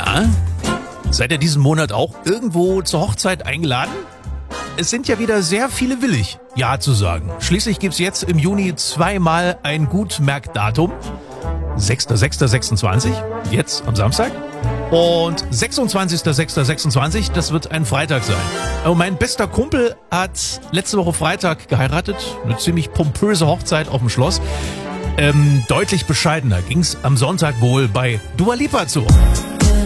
Na, seid ihr diesen Monat auch irgendwo zur Hochzeit eingeladen? Es sind ja wieder sehr viele willig, Ja zu sagen. Schließlich gibt's jetzt im Juni zweimal ein Gutmerkdatum. 6.6.26, jetzt am Samstag. Und 26.6.26, das wird ein Freitag sein. Aber mein bester Kumpel hat letzte Woche Freitag geheiratet. Eine ziemlich pompöse Hochzeit auf dem Schloss. Deutlich bescheidener ging's am Sonntag wohl bei Dua Lipa zu.